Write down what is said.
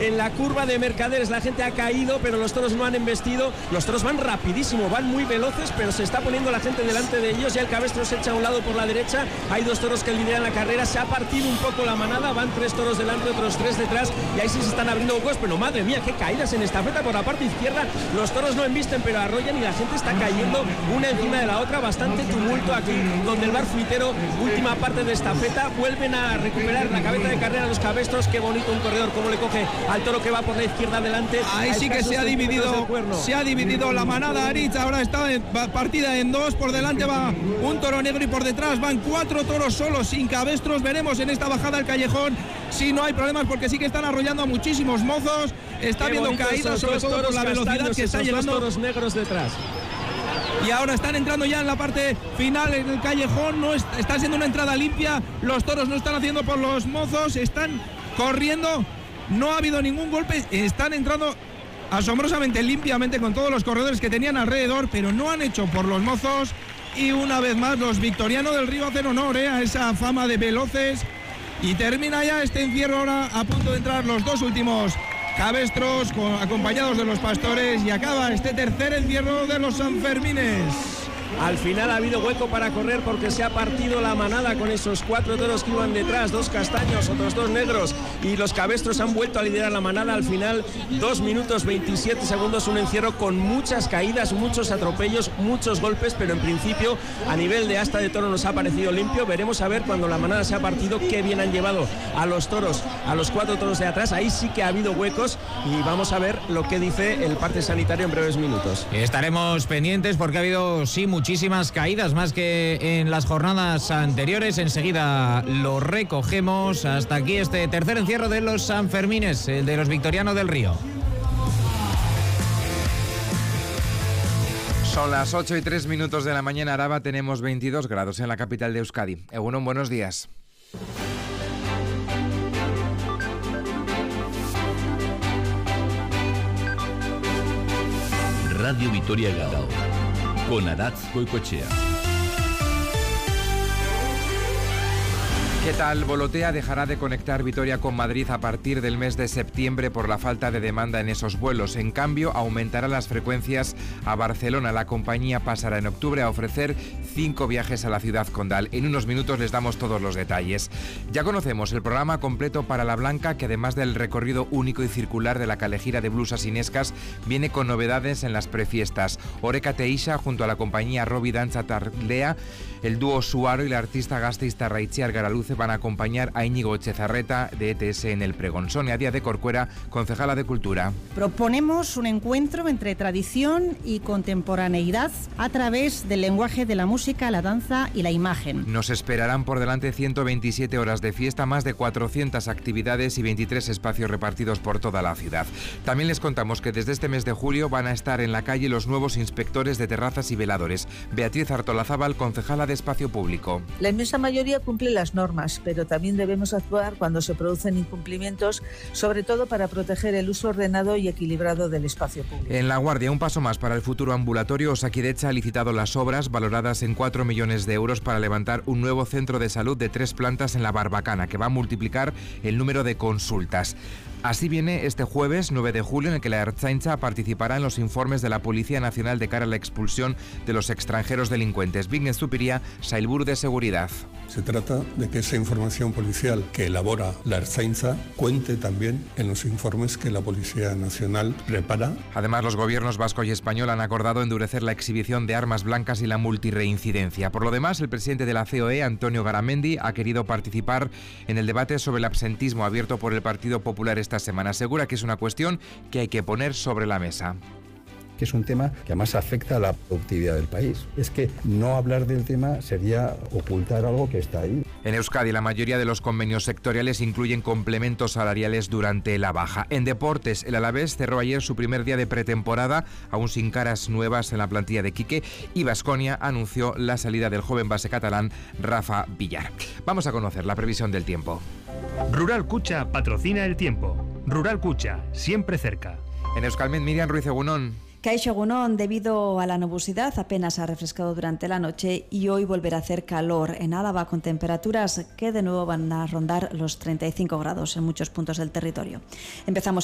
en la curva de Mercaderes. La gente ha caído, pero los toros no han embestido. Los toros van rapidísimo, van muy veloces, pero se está poniendo la gente delante de ellos. Ya el cabestro se echa a un lado por la derecha. Hay dos toros que lideran la carrera. Se ha partido un poco la manada, van 3 toros delante, otros 3 detrás, y ahí sí se están abriendo huecos. Pero madre mía, qué caídas en esta estafeta por la parte izquierda. Los toros no embisten, pero arrollan, y la gente está cayendo una encima de la otra. Bastante tumulto aquí donde el bar Fruitero, última parte de estafeta. Vuelven a recuperar la cabeza de carrera los cabestros. Qué bonito un corredor, cómo le coge al toro que va por la izquierda adelante. Ahí sí que se ha dividido la manada, Aritz. Ahora está partida en 2. Por delante va un toro negro y por detrás van 4 toros solos sin cabestros. Veremos en esta bajada al callejón si no hay problemas, porque sí que están arrollando a muchísimos mozos. Está habiendo caídas, sobre todo por la velocidad que está llevando. Toros negros detrás. Y ahora están entrando ya en la parte final en el callejón. No está siendo una entrada limpia. Los toros no están haciendo por los mozos, están corriendo. No ha habido ningún golpe. Están entrando asombrosamente limpiamente con todos los corredores que tenían alrededor, pero no han hecho por los mozos. Y una vez más los Victoriano del Río hacen honor a esa fama de veloces. Y termina ya este encierro. Ahora a punto de entrar los 2 últimos cabestros acompañados de los pastores, y acaba este tercer encierro de los Sanfermines. Al final ha habido hueco para correr, porque se ha partido la manada con esos 4 toros que iban detrás, 2 castaños, otros 2 negros, y los cabestros han vuelto a liderar la manada. Al final 2 minutos 27 segundos, un encierro con muchas caídas, muchos atropellos, muchos golpes, pero en principio a nivel de asta de toro nos ha parecido limpio. Veremos a ver cuando la manada se ha partido qué bien han llevado a los toros, a los 4 toros de atrás. Ahí sí que ha habido huecos, y vamos a ver lo que dice el parte sanitario en breves minutos. Estaremos pendientes porque ha habido muchísimas caídas, más que en las jornadas anteriores. Enseguida lo recogemos. Hasta aquí este tercer encierro de los Sanfermines, el de los Victoriano del Río. Son las 8:03 de la mañana. Araba, tenemos 22 grados en la capital de Euskadi. Egunon, buenos días. Radio Vitoria-Gasteiz, con Aratz Goicoechea. ¿Qué tal? Volotea dejará de conectar Vitoria con Madrid a partir del mes de septiembre por la falta de demanda en esos vuelos. En cambio, aumentará las frecuencias a Barcelona. La compañía pasará en octubre a ofrecer 5 viajes a la ciudad condal. En unos minutos les damos todos los detalles. Ya conocemos el programa completo para La Blanca, que además del recorrido único y circular de la Calejira de Blusas Inescas, viene con novedades en las prefiestas. Oreca Teisha, junto a la compañía Robi Danza Tardea, el dúo Suaro y la artista gasteiztarra Itziar Garaluce van a acompañar a Íñigo Echezarreta de ETS en el pregón. Sonia Díaz de Corcuera, concejala de Cultura. Proponemos un encuentro entre tradición y contemporaneidad a través del lenguaje de la música, la danza y la imagen. Nos esperarán por delante 127 horas de fiesta, más de 400 actividades y 23 espacios repartidos por toda la ciudad. También les contamos que desde este mes de julio van a estar en la calle los nuevos inspectores de terrazas y veladores. Beatriz Artolazábal, concejala de Espacio Público. La inmensa mayoría cumple las normas, pero también debemos actuar cuando se producen incumplimientos, sobre todo para proteger el uso ordenado y equilibrado del espacio público. En La Guardia, un paso más para el futuro ambulatorio. Osakidetza ha licitado las obras valoradas en 4 millones de euros para levantar un nuevo centro de salud de 3 plantas en la Barbacana, que va a multiplicar el número de consultas. Así viene este jueves 9 de julio, en el que la Ertzaintza participará en los informes de la Policía Nacional de cara a la expulsión de los extranjeros delincuentes. Vignez Zupiria, Sailburu de Seguridad. Se trata de que esa información policial que elabora la Ertzaintza cuente también en los informes que la Policía Nacional prepara. Además, los gobiernos vasco y español han acordado endurecer la exhibición de armas blancas y la multirreincidencia. Por lo demás, el presidente de la COE, Antonio Garamendi, ha querido participar en el debate sobre el absentismo abierto por el Partido Popular esta semana. Asegura que es una cuestión que hay que poner sobre la mesa. Que es un tema que además afecta a la productividad del país. Es que no hablar del tema sería ocultar algo que está ahí. En Euskadi, la mayoría de los convenios sectoriales incluyen complementos salariales durante la baja. En deportes, el Alavés cerró ayer su primer día de pretemporada, aún sin caras nuevas en la plantilla de Quique, y Baskonia anunció la salida del joven base catalán Rafa Villar. Vamos a conocer la previsión del tiempo. Rural Cucha patrocina el tiempo. Rural Cucha, siempre cerca. En Euskalmet, Miriam Ruiz Egunon. Kaixo Egunon, debido a la nubosidad apenas ha refrescado durante la noche y hoy volverá a hacer calor en Álava con temperaturas que de nuevo van a rondar los 35 grados en muchos puntos del territorio. Empezamos